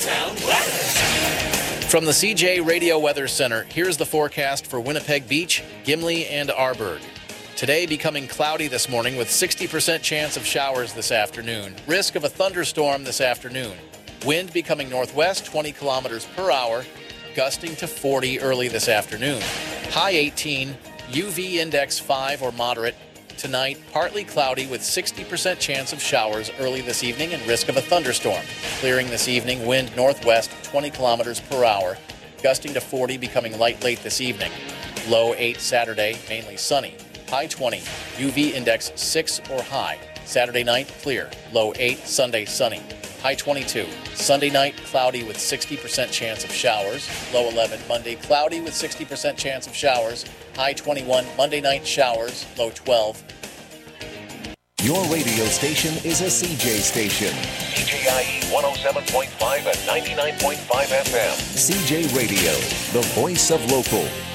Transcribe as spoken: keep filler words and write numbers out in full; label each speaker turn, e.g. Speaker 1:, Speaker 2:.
Speaker 1: Sound weather.
Speaker 2: From the C J Radio Weather Center, here's the forecast for Winnipeg Beach, Gimli, and Arborg. Today becoming cloudy this morning with sixty percent chance of showers this afternoon. Risk of a thunderstorm this afternoon. Wind becoming northwest, twenty kilometers per hour, gusting to forty early this afternoon. High eighteen, U V index five or moderate. Tonight, partly cloudy with sixty percent chance of showers early this evening and risk of a thunderstorm. Clearing this evening, wind northwest, twenty kilometers per hour, gusting to forty, becoming light late this evening. Low eight Saturday, mainly sunny. High twenty, U V index six or high. Saturday night, clear. Low eight, Sunday, sunny. High twenty-two. Sunday night, cloudy with sixty percent chance of showers. Low eleven. Monday, cloudy with sixty percent chance of showers. High twenty-one. Monday night, showers. Low twelve.
Speaker 3: Your radio station is a C J station.
Speaker 4: C J I E one oh seven point five and ninety-nine point five F M.
Speaker 3: C J Radio, the voice of local.